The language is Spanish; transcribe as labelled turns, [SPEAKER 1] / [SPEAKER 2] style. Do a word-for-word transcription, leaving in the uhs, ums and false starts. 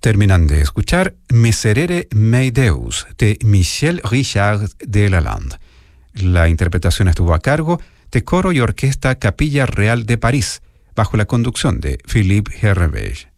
[SPEAKER 1] Terminan de escuchar Miserere mei Deus de Michel Richard de Lalande. La interpretación estuvo a cargo de Coro y Orquesta Capilla Real de París, bajo la conducción de Philippe Herreville.